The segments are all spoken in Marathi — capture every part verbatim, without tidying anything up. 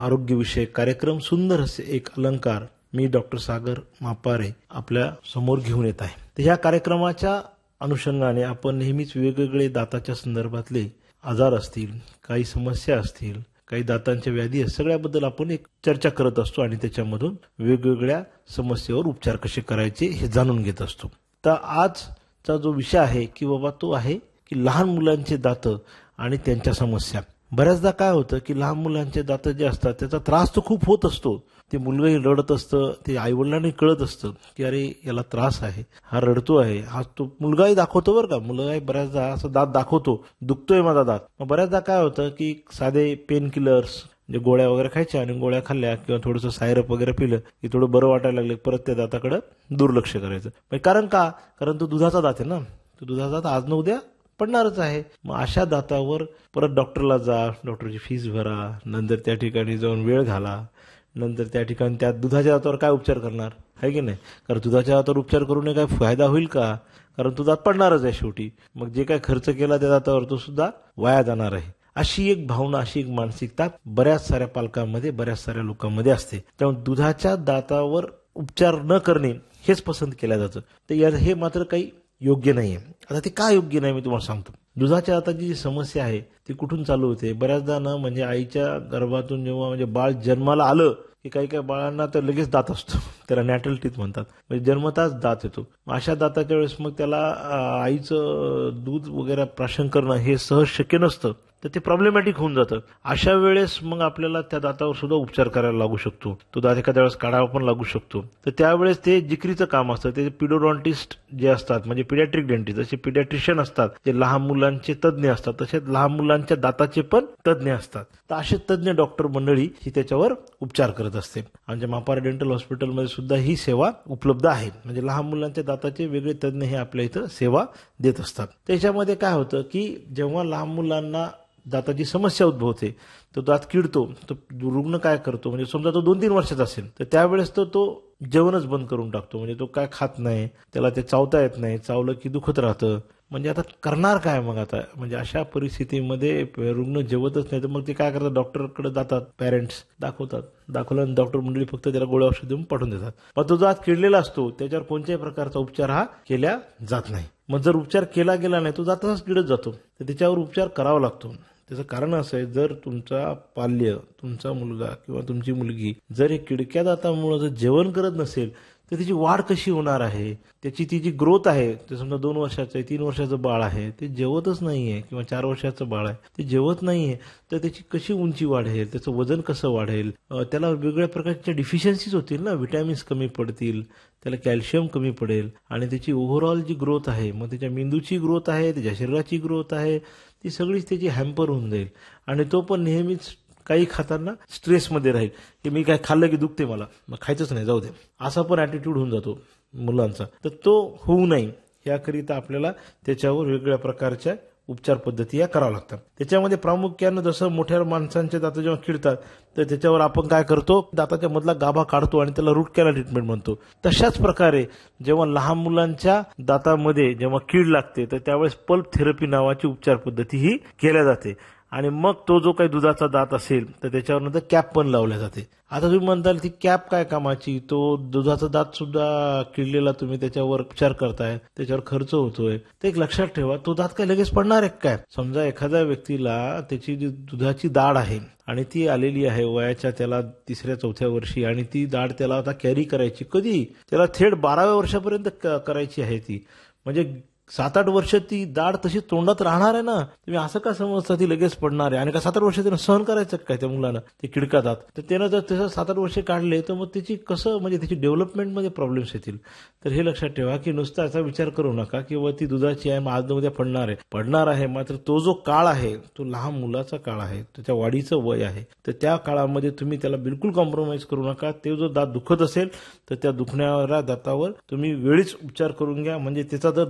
आरोग्यविषयक कार्यक्रम सुंदर असे एक अलंकार मी डॉक्टर सागर मापारे आपल्या समोर घेऊन येत आहे. तर ह्या कार्यक्रमाच्या अनुषंगाने आपण नेहमीच वेगवेगळे दाताच्या संदर्भातले आजार असतील, काही समस्या असतील, काही दातांच्या व्याधी सगळ्याबद्दल आपण एक चर्चा करत असतो आणि त्याच्यामधून वेगवेगळ्या समस्येवर उपचार कसे करायचे हे जाणून घेत असतो. तर आजचा जो विषय आहे की बाबा तो आहे की लहान मुलांचे दात आणि त्यांच्या समस्या. बऱ्याचदा काय होतं की लहान मुलांचे दात जे असतात त्याचा त्रास तर खूप होत असतो. ते मुलगाही रडत असतं, ते आईवडिलांनी कळत असतं की अरे याला त्रास आहे, हा रडतो आहे, हा तो मुलगाही दाखवतो बरं का, मुलगाही बऱ्याचदा असं दात दाखवतो, दुखतोय माझा दात. मग बऱ्याचदा काय होतं की साधे पेन किलर्स म्हणजे गोळ्या वगैरे खायच्या आणि गोळ्या खाल्ल्या किंवा थोडंसं सायरप वगैरे पिलं की थोडं बरं वाटायला लागलं, परत त्या दाताकडे दुर्लक्ष करायचं. कारण का? कारण तो दुधाचा दात आहे ना, तो दुधाचा दात आज न उद्या पडणारच आहे. मग अशा दातावर परत डॉक्टरला जा, डॉक्टरची फीस भरा, नंतर त्या ठिकाणी जाऊन वेळ घाला, नंतर त्या ठिकाणी त्या दुधाच्या दातावर काय उपचार करणार आहे की नाही. कारण दुधाच्या दातावर उपचार करून काय फायदा होईल का? कारण तो दात पडणारच आहे शेवटी. मग जे काय खर्च केला त्या दातावर तो सुद्धा वाया जाणार आहे. अशी एक भावना, अशी एक मानसिकता बऱ्याच साऱ्या पालकांमध्ये, बऱ्याच साऱ्या लोकांमध्ये असते. त्यामुळे दुधाच्या दातावर उपचार न करणे हेच पसंत केलं जातं. तर हे मात्र काही योग्य नाहीये. आता ते का योग्य नाही मी तुम्हाला सांगतो. दुधाच्या दाताची जी समस्या आहे ती कुठून चालू होते? बऱ्याचदा ना म्हणजे आईच्या गर्भातून जेव्हा म्हणजे बाळ जन्माला आलं की काही काही बाळांना तर लगेच दात असतो, त्याला नॅटल टीथ म्हणतात, म्हणजे जन्मताच दात येतो. अशा दाताच्या वेळेस मग त्याला आईचं दूध वगैरे प्राशन करणं हे सहज शक्य नसतं, तर ते प्रॉब्लेमॅटिक होऊन जातं. अशा वेळेस मग आपल्याला त्या दातावर सुद्धा उपचार करायला लागू शकतो. तो दात एखाद्या वेळेस काढावा पण लागू शकतो. तर त्यावेळेस ते जिकरीचं काम असतं. ते पिडोडॉन्टिस्ट जे असतात म्हणजे पिडियाट्रिक डेंटिस्ट, असे पिडियाट्रिशियन असतात जे लहान मुलांचे तज्ज्ञ असतात, तसेच लहान मुलांच्या दाताचे पण तज्ज्ञ असतात. तर असे तज्ज्ञ डॉक्टर मंडळी ही त्याच्यावर उपचार करत असते. आमच्या मापारे डेंटल हॉस्पिटलमध्ये सुद्धा ही सेवा उपलब्ध आहे. म्हणजे लहान मुलांच्या दाताचे वेगळे तज्ज्ञ हे आपल्या इथं सेवा देत असतात. त्याच्यामध्ये काय होतं की जेव्हा लहान मुलांना दाताची समस्या उद्भवते, तो दात किडतो, तर रुग्ण काय करतो, म्हणजे समजा तो दोन तीन वर्षाचा असेल तर त्यावेळेस तो तो जेवणच बंद करून टाकतो. म्हणजे तो काय खात नाही, त्याला ते चावता येत नाही, चावलं की दुखत राहतं. म्हणजे आता करणार काय मग आता? म्हणजे अशा परिस्थितीमध्ये रुग्ण जेवतच नाही तर मग ते काय करतात, डॉक्टरकडे जातात, पॅरेंट्स दाखवतात. दाखवल्यानंतर डॉक्टर मंडळी फक्त त्याला गोळ्या औषध देऊन पाठवून देतात. मग तो दात किडलेला असतो, त्याच्यावर कोणत्याही प्रकारचा उपचार हा केला जात नाही. मग जर उपचार केला गेला नाही तो दात तसाच किडत जातो, तर त्याच्यावर उपचार करावा लागतो. त्याचं कारण असं आहे, जर तुमचा पाल्य, तुमचा मुलगा किंवा तुमची मुलगी जर हे किडक्या दातामुळे जर जेवण करत नसेल तर त्याची वाढ कशी होणार आहे? त्याची ती जी ग्रोथ आहे, ते समजा दोन वर्षाचं आहे, तीन वर्षाचं बाळ आहे, ते जेवतच नाहीये, किंवा चार वर्षाचं बाळ आहे ते जेवत नाहीये, तर त्याची कशी उंची वाढेल, त्याचं वजन कसं वाढेल, त्याला वेगवेगळ्या प्रकारच्या डिफिशियन्सीज होतील ना, विटॅमिन्स कमी पडतील, त्याला कॅल्शियम कमी पडेल आणि त्याची ओव्हरऑल जी ग्रोथ आहे, मग त्याच्या मेंदूची ग्रोथ आहे, त्याच्या शरीराची ग्रोथ आहे, ती सगळीच त्याची हॅम्पर होऊन जाईल. आणि तो पण नेहमीच काही खाताना स्ट्रेसमध्ये राहील की मी काय खाल्लं की दुखते मला, मग खायचंच नाही, जाऊ दे, असा पण ॲटिट्यूड होऊन जातो मुलांचा. तर तो होऊ नये याकरिता आपल्याला त्याच्यावर वेगवेगळ्या प्रकारच्या उपचार पद्धती या कराव्या लागतात. त्याच्यामध्ये प्रामुख्यानं जसं मोठ्या माणसांचे दात जेव्हा किडतात तर त्याच्यावर आपण काय करतो, दाताच्या मधला गाभा काढतो आणि त्याला रूट कॅनल ट्रीटमेंट म्हणतो. तशाच प्रकारे जेव्हा लहान मुलांच्या दातामध्ये जेव्हा कीड लागते तर त्यावेळेस पल्प थेरपी नावाची उपचार पद्धती ही केल्या जाते. आणि मग तो जो काही दुधाचा दात असेल तर त्याच्यावर नंतर कॅप पण लावल्या जाते. आता तुम्ही म्हणताल ती कॅप काय कामाची, तो दुधाचा दात सुद्धा किडलेला तुम्ही त्याच्यावर उपचार करताय, त्याच्यावर खर्च होतोय. तर एक लक्षात ठेवा, तो दात काय लगेच पडणार आहे काय? समजा एखाद्या व्यक्तीला त्याची जी दुधाची दाढ आहे आणि ती आलेली आहे वयाच्या त्याला तिसऱ्या चौथ्या वर्षी, आणि ती दाढ त्याला आता कॅरी करायची कधी, त्याला थेट बाराव्या वर्षापर्यंत करायची आहे. ती म्हणजे सात आठ वर्ष ती दाढ तशी तोंडात राहणार आहे ना. तुम्ही असं का समजता ती लगेच पडणार आहे? आणि का सात आठ वर्ष त्यानं सहन करायचं काय त्या मुलानं ते किडका दात? तर त्यानं जर तसं सात आठ वर्ष काढले तर मग त्याची कसं म्हणजे त्याची डेव्हलपमेंटमध्ये प्रॉब्लेम्स येतील. तर हे लक्षात ठेवा की नुसता याचा विचार करू नका की ती दुधाची आहे मग आज उद्या पडणार आहे. पडणार आहे, मात्र तो जो काळ आहे तो लहान मुलाचा काळ आहे, त्याच्या वाढीचं वय आहे. तर त्या काळामध्ये तुम्ही त्याला बिलकुल कॉम्प्रोमाइज करू नका. ते जो दात दुखत असेल तर त्या दुखणाऱ्या दातावर तुम्ही वेळीच उपचार करून घ्या. म्हणजे त्याचा जर दात दुखला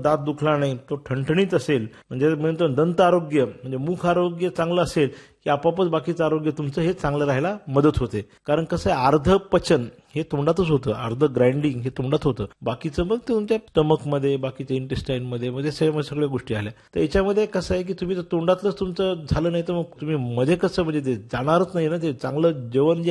राहणार नाही, तो ठणठणीत असेल, म्हणजे म्हणतो दंत आरोग्य म्हणजे मुख आरोग्य चांगलं असेल की आपोआपच बाकीचं आरोग्य तुमचं हे चांगलं राहायला मदत होते. कारण कसं आहे, अर्ध पचन हे तोंडातच होतं, अर्ध ग्राइंडिंग हे तोंडात होतं, बाकीचं मग ते तुमच्या स्टमकमध्ये, बाकीच्या इंटेस्टाईनमध्ये म्हणजे सगळ्या सगळ्या गोष्टी आल्या. तर याच्यामध्ये कसं आहे की तुम्ही तोंडातलंच तुमचं झालं नाही तर मग तुम्ही मध्ये कसं म्हणजे ते जाणारच नाही ना, ते चांगलं जेवण जे